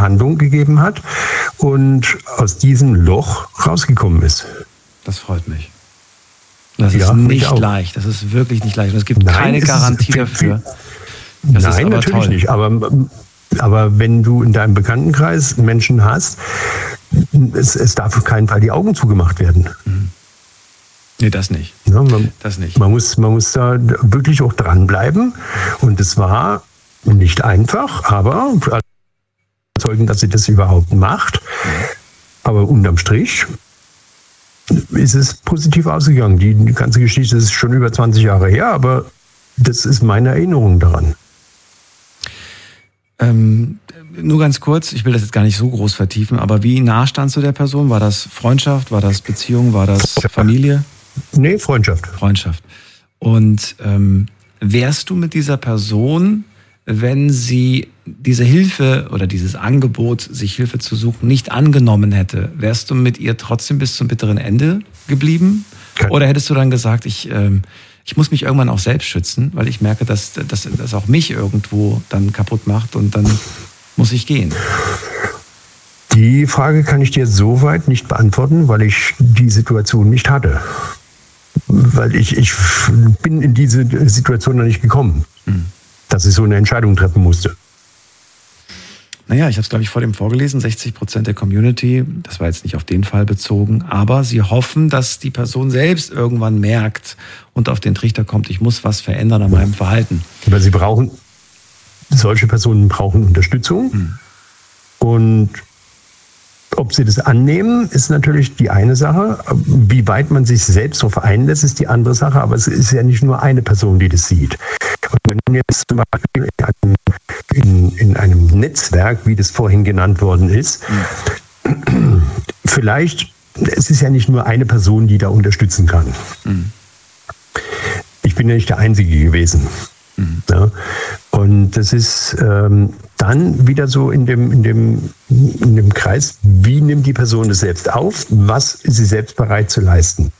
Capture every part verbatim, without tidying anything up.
Behandlung gegeben hat und aus diesem Loch rausgekommen ist. Das freut mich. Das ja, ist nicht leicht. Das ist wirklich nicht leicht. Und es gibt Nein, keine Garantie ist, dafür. Das Nein, ist aber natürlich toll. nicht. Aber, aber wenn du in deinem Bekanntenkreis Menschen hast, es, es darf auf keinen Fall die Augen zugemacht werden. Mhm. Nee, das nicht. Ja, man, das nicht. Man muss, man muss da wirklich auch dranbleiben. Und es war nicht einfach, aber überzeugen, dass sie das überhaupt macht. Aber unterm Strich ist es positiv ausgegangen. Die, die ganze Geschichte ist schon über zwanzig Jahre her, aber das ist meine Erinnerung daran. Ähm, nur ganz kurz, ich will das jetzt gar nicht so groß vertiefen, aber wie nah standst du der Person? War das Freundschaft, war das Beziehung, war das Familie? Nee, Freundschaft. Freundschaft. Und ähm, wärst du mit dieser Person, wenn sie diese Hilfe oder dieses Angebot, sich Hilfe zu suchen, nicht angenommen hätte, wärst du mit ihr trotzdem bis zum bitteren Ende geblieben? Kein Oder hättest du dann gesagt, ich, ähm, ich muss mich irgendwann auch selbst schützen, weil ich merke, dass das auch mich irgendwo dann kaputt macht und dann muss ich gehen? Die Frage kann ich dir soweit nicht beantworten, weil ich die Situation nicht hatte. Weil ich, ich bin in diese Situation noch nicht gekommen. Mhm. Dass ich so eine Entscheidung treffen musste. Naja, ich habe es, glaube ich, vor dem vorgelesen, sechzig Prozent der Community, das war jetzt nicht auf den Fall bezogen, aber sie hoffen, dass die Person selbst irgendwann merkt und auf den Trichter kommt, ich muss was verändern an meinem Verhalten. Aber sie brauchen, solche Personen brauchen Unterstützung. Mhm. Und ob sie das annehmen, ist natürlich die eine Sache. Wie weit man sich selbst darauf einlässt, ist die andere Sache. Aber es ist ja nicht nur eine Person, die das sieht. Und wenn jetzt zum Beispiel in, in einem Netzwerk, wie das vorhin genannt worden ist, mhm. vielleicht, es ist ja nicht nur eine Person, die da unterstützen kann. Mhm. Ich bin ja nicht der Einzige gewesen. Mhm. Ja, und das ist ähm, dann wieder so in dem, in, dem, in dem Kreis, wie nimmt die Person das selbst auf, was ist sie selbst bereit zu leisten.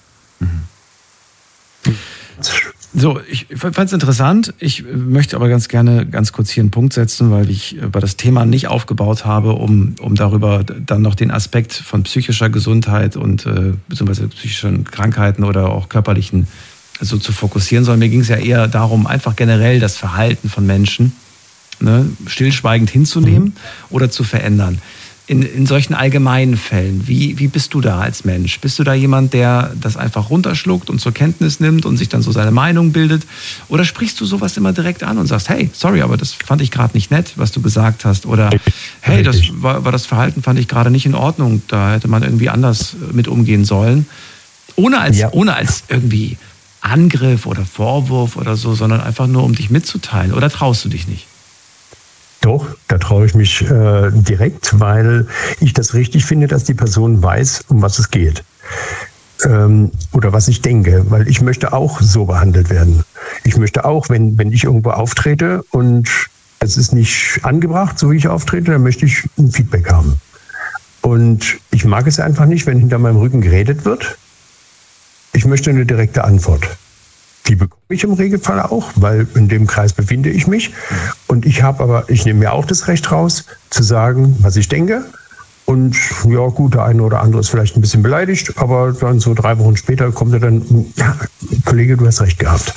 Mhm. So, ich fand es interessant. Ich möchte aber ganz gerne ganz kurz hier einen Punkt setzen, weil ich über das Thema nicht aufgebaut habe, um, um darüber dann noch den Aspekt von psychischer Gesundheit und äh, beziehungsweise psychischen Krankheiten oder auch körperlichen so zu fokussieren, sondern mir ging es ja eher darum, einfach generell das Verhalten von Menschen ne, stillschweigend hinzunehmen oder zu verändern. In, in solchen allgemeinen Fällen, wie, wie bist du da als Mensch? Bist du da jemand, der das einfach runterschluckt und zur Kenntnis nimmt und sich dann so seine Meinung bildet? Oder sprichst du sowas immer direkt an und sagst, hey, sorry, aber das fand ich gerade nicht nett, was du gesagt hast? Oder hey, das war, war das Verhalten fand ich gerade nicht in Ordnung, da hätte man irgendwie anders mit umgehen sollen. Ohne als, ja. ohne als irgendwie Angriff oder Vorwurf oder so, sondern einfach nur, um dich mitzuteilen. Oder traust du dich nicht? Doch, da traue ich mich äh, direkt, weil ich das richtig finde, dass die Person weiß, um was es geht. Ähm, oder was ich denke, weil ich möchte auch so behandelt werden. Ich möchte auch, wenn, wenn ich irgendwo auftrete und es ist nicht angebracht, so wie ich auftrete, dann möchte ich ein Feedback haben. Und ich mag es einfach nicht, wenn hinter meinem Rücken geredet wird. Ich möchte eine direkte Antwort. Die bekomme ich im Regelfall auch, weil in dem Kreis befinde ich mich. Und ich habe aber, ich nehme mir auch das Recht raus, zu sagen, was ich denke. Und ja, gut, der eine oder andere ist vielleicht ein bisschen beleidigt, aber dann so drei Wochen später kommt er dann, ja, Kollege, du hast recht gehabt.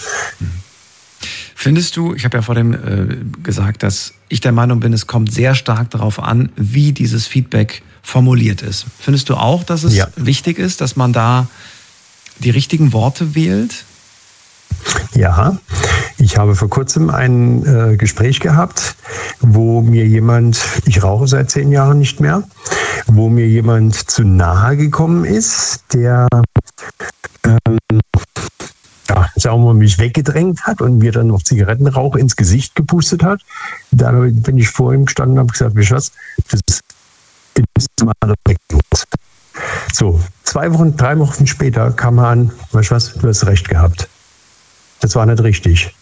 Findest du, ich habe ja vor dem äh, gesagt, dass ich der Meinung bin, es kommt sehr stark darauf an, wie dieses Feedback formuliert ist. Findest du auch, dass es ja. wichtig ist, dass man da die richtigen Worte wählt? Ja, ich habe vor kurzem ein äh, Gespräch gehabt, wo mir jemand, ich rauche seit zehn Jahren nicht mehr, wo mir jemand zu nahe gekommen ist, der ähm, ja, sagen wir mal, mich weggedrängt hat und mir dann noch Zigarettenrauch ins Gesicht gepustet hat. Da bin ich vor ihm gestanden und habe gesagt, wie Schatz, das ist mal respektlos. So, zwei Wochen, drei Wochen später kam er an, weißt du was, du hast recht gehabt. Das war nicht richtig.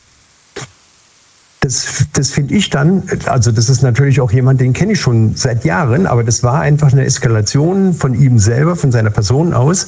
Das, das finde ich dann, also das ist natürlich auch jemand, den kenne ich schon seit Jahren, aber das war einfach eine Eskalation von ihm selber, von seiner Person aus.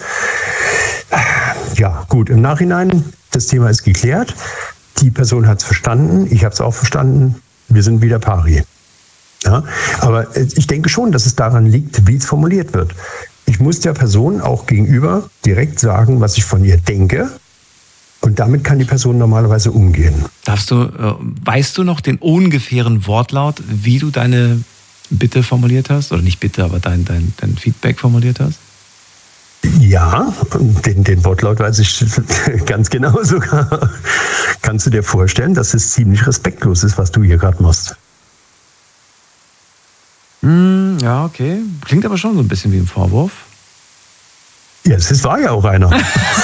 Ja, gut, im Nachhinein, das Thema ist geklärt. Die Person hat es verstanden, ich habe es auch verstanden. Wir sind wieder pari. Ja, aber ich denke schon, dass es daran liegt, wie es formuliert wird. Ich muss der Person auch gegenüber direkt sagen, was ich von ihr denke. Und damit kann die Person normalerweise umgehen. Darfst du, äh, weißt du noch den ungefähren Wortlaut, wie du deine Bitte formuliert hast? Oder nicht Bitte, aber dein, dein, dein Feedback formuliert hast? Ja, den, den Wortlaut weiß ich ganz genau sogar. Kannst du dir vorstellen, dass es ziemlich respektlos ist, was du hier gerade machst? Mm, ja, okay. Klingt aber schon so ein bisschen wie ein Vorwurf. Ja, es war ja auch einer.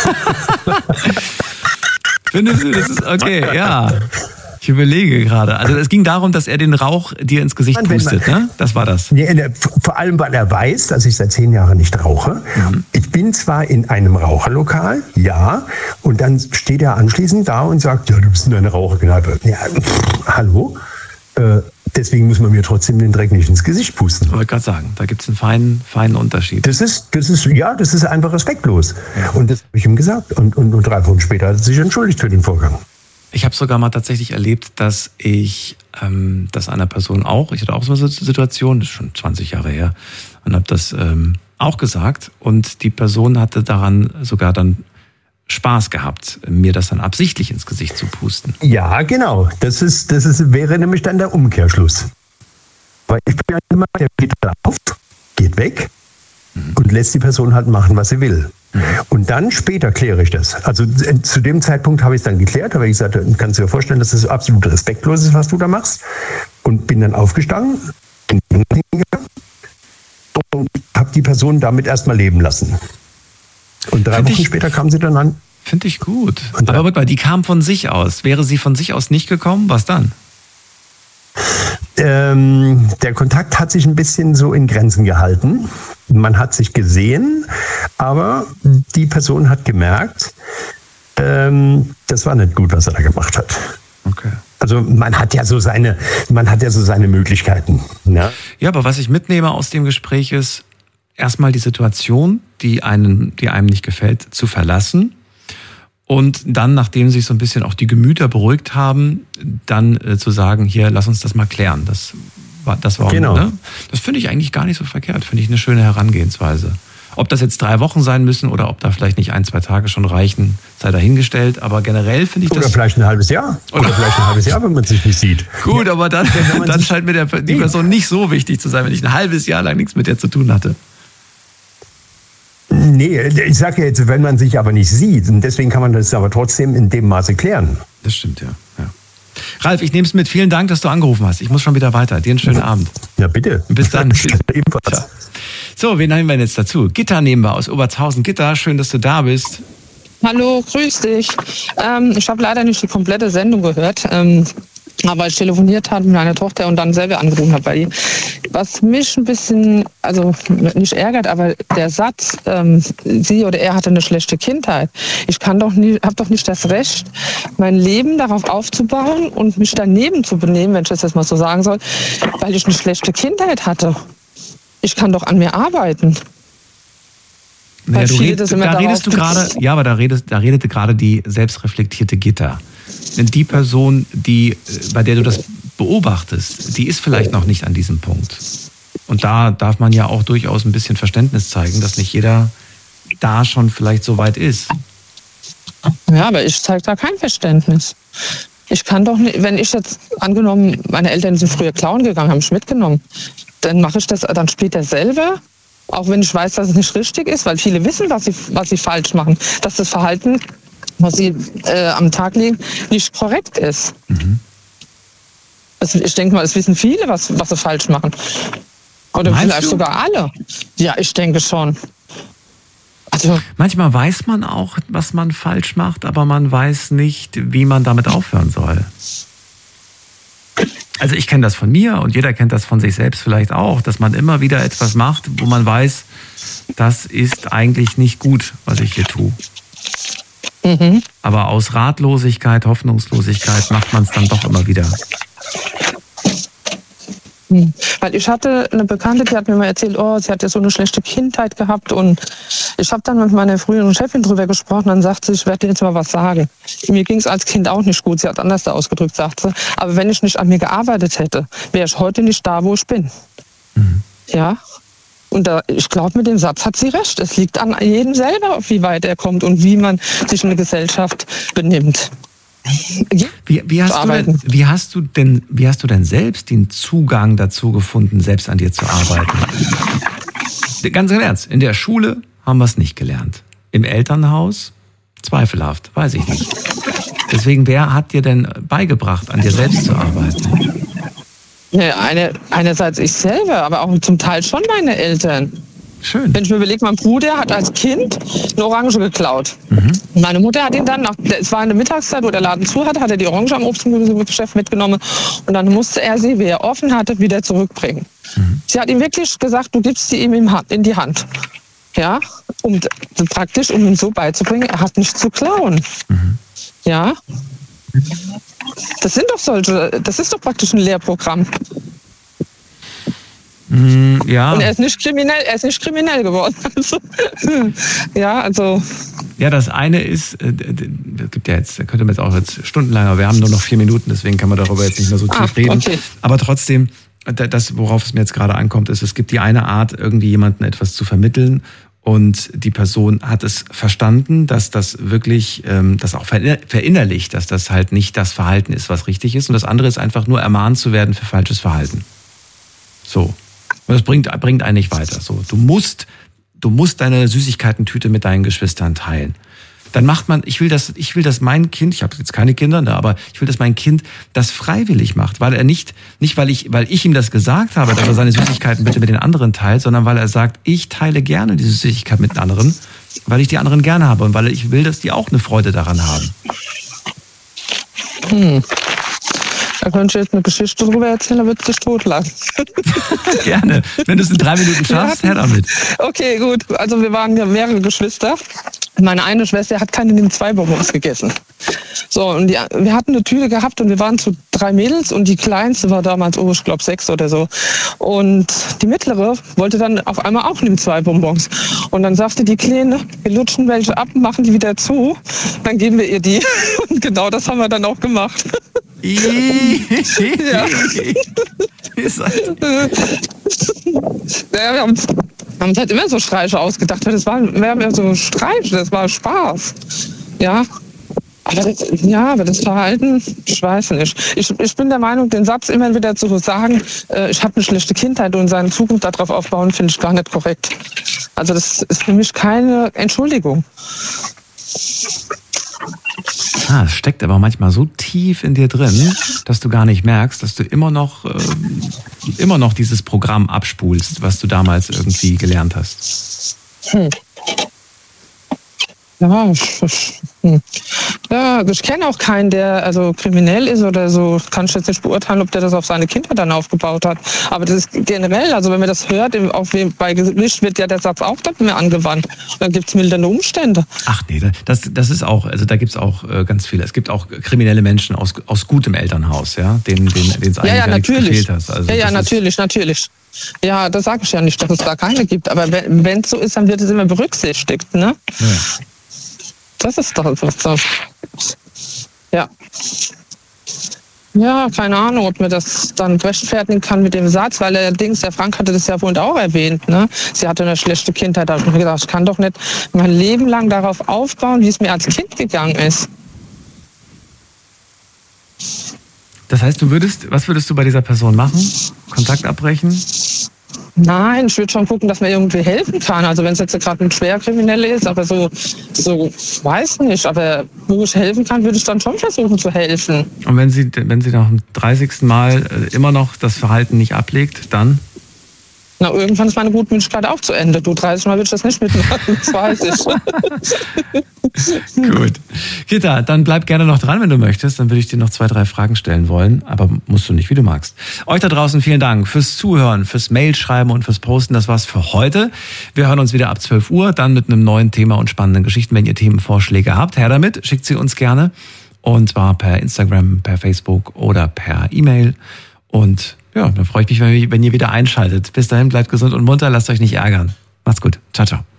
Findest du, das ist okay, ja. Ich überlege gerade. Also es ging darum, dass er den Rauch dir ins Gesicht pustet, ne? Das war das. Ja, vor allem, weil er weiß, dass ich seit zehn Jahren nicht rauche. Mhm. Ich bin zwar in einem Raucherlokal, ja, und dann steht er anschließend da und sagt, ja, du bist in einer Raucherkneipe. Ja, pff, hallo? Äh, deswegen muss man mir trotzdem den Dreck nicht ins Gesicht pusten. Ich wollte gerade sagen, da gibt es einen feinen, feinen Unterschied. Das ist, das ist, ja, das ist einfach respektlos. Ja. Und das habe ich ihm gesagt. Und, und, und drei Wochen später hat er sich entschuldigt für den Vorgang. Ich habe sogar mal tatsächlich erlebt, dass ich ähm, das einer Person auch, ich hatte auch so eine Situation, das ist schon zwanzig Jahre her, und habe das ähm, auch gesagt. Und die Person hatte daran sogar dann Spaß gehabt, mir das dann absichtlich ins Gesicht zu pusten. Ja, genau. Das ist, das ist, wäre nämlich dann der Umkehrschluss. Weil ich bin ja immer, der geht auf, geht weg mhm. und lässt die Person halt machen, was sie will. Mhm. Und dann später kläre ich das. Also zu dem Zeitpunkt habe ich es dann geklärt, aber ich sagte, kannst du dir vorstellen, dass das absolut respektlos ist, was du da machst. Und bin dann aufgestanden und habe die Person damit erstmal leben lassen. Und drei Find Wochen ich, später kam sie dann an. Finde ich gut. Aber warte mal, die kam von sich aus. Wäre sie von sich aus nicht gekommen, was dann? Ähm, der Kontakt hat sich ein bisschen so in Grenzen gehalten. Man hat sich gesehen, aber die Person hat gemerkt, ähm, das war nicht gut, was er da gemacht hat. Okay. Also man hat ja so seine, man hat ja so seine Möglichkeiten. Ne? Ja, aber was ich mitnehme aus dem Gespräch ist, erstmal die Situation, die einen, die einem nicht gefällt, zu verlassen. Und dann, nachdem sich so ein bisschen auch die Gemüter beruhigt haben, dann äh, zu sagen, hier, lass uns das mal klären. Das war, das war, genau. ne? Das finde ich eigentlich gar nicht so verkehrt. Finde ich eine schöne Herangehensweise. Ob das jetzt drei Wochen sein müssen oder ob da vielleicht nicht ein, zwei Tage schon reichen, sei dahingestellt. Aber generell finde ich oder das... Oder vielleicht ein halbes Jahr. Oder, oder vielleicht ein halbes Jahr, wenn man sich nicht sieht. Gut, aber dann, dann scheint mir der, die Person nicht so wichtig zu sein, wenn ich ein halbes Jahr lang nichts mit der zu tun hatte. Nee, ich sage ja jetzt, wenn man sich aber nicht sieht. Und deswegen kann man das aber trotzdem in dem Maße klären. Das stimmt, ja. ja. Ralf, ich nehme es mit. Vielen Dank, dass du angerufen hast. Ich muss schon wieder weiter. Dir einen schönen Abend. Ja, bitte. Bis dann. Ebenfalls. So, wen nehmen wir jetzt dazu? Gitta nehmen wir aus Obertshausen. Gitta, schön, dass du da bist. Hallo, grüß dich. Ähm, ich habe leider nicht die komplette Sendung gehört. Ähm, aber ich telefoniert habe mit meiner Tochter und dann selber angerufen habe bei ihr. Was mich ein bisschen, also nicht ärgert, aber der Satz, ähm, sie oder er hatte eine schlechte Kindheit. Ich kann doch nie, habe doch nicht das Recht, mein Leben darauf aufzubauen und mich daneben zu benehmen, wenn ich das jetzt mal so sagen soll, weil ich eine schlechte Kindheit hatte. Ich kann doch an mir arbeiten. Naja, du red, da redest du gerade, ja, aber da redest, da redete gerade die selbstreflektierte Gitta. Die Person, die, bei der du das beobachtest, die ist vielleicht noch nicht an diesem Punkt. Und da darf man ja auch durchaus ein bisschen Verständnis zeigen, dass nicht jeder da schon vielleicht so weit ist. Ja, aber ich zeige da kein Verständnis. Ich kann doch nicht, wenn ich jetzt, angenommen, meine Eltern sind früher klauen gegangen, haben mich mitgenommen, dann mache ich das, dann spielt er selber, auch wenn ich weiß, dass es nicht richtig ist, weil viele wissen, was sie, was sie falsch machen, dass das Verhalten, was sie äh, am Tag legen, nicht korrekt ist. Mhm. Also ich denke mal, es wissen viele, was, was sie falsch machen. Oder Meinst vielleicht du? Sogar alle. Ja, ich denke schon. Also, manchmal weiß man auch, was man falsch macht, aber man weiß nicht, wie man damit aufhören soll. Also ich kenne das von mir und jeder kennt das von sich selbst vielleicht auch, dass man immer wieder etwas macht, wo man weiß, das ist eigentlich nicht gut, was ich hier tue. Mhm. Aber aus Ratlosigkeit, Hoffnungslosigkeit macht man es dann doch immer wieder. Hm. Weil ich hatte eine Bekannte, die hat mir mal erzählt, oh, sie hat ja so eine schlechte Kindheit gehabt und ich habe dann mit meiner früheren Chefin drüber gesprochen, dann sagt sie, ich werde dir jetzt mal was sagen. Mir ging es als Kind auch nicht gut, sie hat anders ausgedrückt, sagt sie, aber wenn ich nicht an mir gearbeitet hätte, wäre ich heute nicht da, wo ich bin. Mhm. Ja, und da, ich glaube, mit dem Satz hat sie recht. Es liegt an jedem selber, wie weit er kommt und wie man sich in der Gesellschaft benimmt. Wie, wie, hast du denn, wie, hast du denn, wie hast du denn selbst den Zugang dazu gefunden, selbst an dir zu arbeiten? Ganz im Ernst, in der Schule haben wir es nicht gelernt. Im Elternhaus zweifelhaft, weiß ich nicht. Deswegen, wer hat dir denn beigebracht, an dir selbst zu arbeiten? Ja, eine, einerseits ich selber, aber auch zum Teil schon meine Eltern. Schön. Wenn ich mir überlege, mein Bruder hat als Kind eine Orange geklaut. Mhm. Meine Mutter hat ihn dann, nach, es war in der Mittagszeit, wo der Laden zu hatte, hat er die Orange am Obst- und Gemüsegeschäft mitgenommen und dann musste er sie, wie er offen hatte, wieder zurückbringen. Mhm. Sie hat ihm wirklich gesagt, du gibst sie ihm in die Hand. Ja, um praktisch, um ihm so beizubringen, er hat nicht zu klauen. Mhm. Ja. Das sind doch solche, das ist doch praktisch ein Lehrprogramm. Mm, ja. Und er ist nicht kriminell, er ist nicht kriminell geworden. Also, ja, also. Ja, das eine ist, äh, gibt ja jetzt, da könnte man jetzt auch jetzt stundenlang, aber wir haben nur noch vier Minuten, deswegen kann man darüber jetzt nicht mehr so tief ah, reden. Okay. Aber trotzdem, das, worauf es mir jetzt gerade ankommt, ist, es gibt die eine Art, irgendwie jemandem etwas zu vermitteln. Und die Person hat es verstanden, dass das wirklich, ähm, das auch verinnerlicht, dass das halt nicht das Verhalten ist, was richtig ist. Und das andere ist einfach nur ermahnt zu werden für falsches Verhalten. So. Und das bringt, bringt einen nicht weiter. So. Du musst, du musst deine Süßigkeitentüte mit deinen Geschwistern teilen. Dann macht man, ich will, dass, ich will, dass mein Kind, ich habe jetzt keine Kinder, ne, aber ich will, dass mein Kind das freiwillig macht, weil er nicht, nicht weil ich, weil ich ihm das gesagt habe, dass er seine Süßigkeiten bitte mit den anderen teilt, sondern weil er sagt, ich teile gerne diese Süßigkeit mit den anderen, weil ich die anderen gerne habe und weil ich will, dass die auch eine Freude daran haben. Hm. Da könnte ich jetzt eine Geschichte drüber erzählen, dann wird es sich totlachen. Gerne. Wenn du es in drei Minuten schaffst, her damit. Okay, gut. Also wir waren ja mehrere Geschwister. Meine eine Schwester hat keine Nimm zwei Bonbons gegessen. So, und die, wir hatten eine Tüte gehabt und wir waren zu drei Mädels und die kleinste war damals, oh, ich glaube sechs oder so. Und die mittlere wollte dann auf einmal auch Nimm zwei Bonbons. Und dann sagte die Kleine, wir lutschen welche ab, machen die wieder zu, dann geben wir ihr die. Und genau das haben wir dann auch gemacht. Ja. Ja, wir haben uns, haben uns halt immer so Streiche ausgedacht, weil das war, wir haben ja so Streiche, das war Spaß. Ja. Aber das, ja, aber das Verhalten, ich weiß nicht. Ich, ich bin der Meinung, den Satz immer wieder zu sagen, äh, ich habe eine schlechte Kindheit und seine Zukunft darauf aufbauen, finde ich gar nicht korrekt. Also das ist für mich keine Entschuldigung. Ah, es steckt aber manchmal so tief in dir drin, dass du gar nicht merkst, dass du immer noch, äh, immer noch dieses Programm abspulst, was du damals irgendwie gelernt hast. Hm. Ja, ich, ja, ich kenne auch keinen, der also kriminell ist oder so. Kann ich jetzt nicht beurteilen, ob der das auf seine Kindheit dann aufgebaut hat. Aber das ist generell, also wenn man das hört, auf, bei Gericht wird ja der Satz auch nicht mehr angewandt. Dann gibt es mildernde Umstände. Ach nee, das, das ist auch, also da gibt es auch ganz viele. Es gibt auch kriminelle Menschen aus, aus gutem Elternhaus, ja, denen es eigentlich ja, ja, ja nichts gefehlt hat. Also ja, ja, natürlich, natürlich. Ja, das sage ich ja nicht, dass es da keine gibt. Aber wenn es so ist, dann wird es immer berücksichtigt, ne? Ja. Das ist doch was so. Ja. Ja, keine Ahnung, ob man das dann rechtfertigen kann mit dem Satz, weil allerdings, der Frank hatte das ja wohl auch erwähnt, ne? Sie hatte eine schlechte Kindheit. Da habe ich mir gedacht, ich kann doch nicht mein Leben lang darauf aufbauen, wie es mir als Kind gegangen ist. Das heißt, du würdest, was würdest du bei dieser Person machen? Kontakt abbrechen? Nein, ich würde schon gucken, dass man irgendwie helfen kann. Also wenn es jetzt gerade ein Schwerkrimineller ist, aber so, so, weiß nicht, aber wo ich helfen kann, würde ich dann schon versuchen zu helfen. Und wenn sie, wenn sie nach dem dreißigsten Mal immer noch das Verhalten nicht ablegt, dann? Na, irgendwann ist meine Gutmütigkeit auch zu Ende. Du, dreißig Mal würde ich das nicht mitmachen, das weiß ich. Gut. Kita, dann bleib gerne noch dran, wenn du möchtest. Dann würde ich dir noch zwei, drei Fragen stellen wollen. Aber musst du nicht, wie du magst. Euch da draußen vielen Dank fürs Zuhören, fürs Mailschreiben und fürs Posten. Das war's für heute. Wir hören uns wieder ab zwölf Uhr, dann mit einem neuen Thema und spannenden Geschichten. Wenn ihr Themenvorschläge habt, her damit. Schickt sie uns gerne. Und zwar per Instagram, per Facebook oder per E-Mail. Und Ja, dann freue ich mich, wenn ihr wieder einschaltet. Bis dahin, bleibt gesund und munter, lasst euch nicht ärgern. Macht's gut. Ciao, ciao.